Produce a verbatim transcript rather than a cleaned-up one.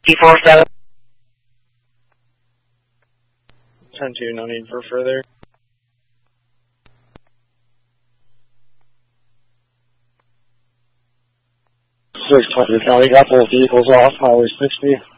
T four seven. ten two, no need for further. six twenty County, got both vehicles off Highway sixty.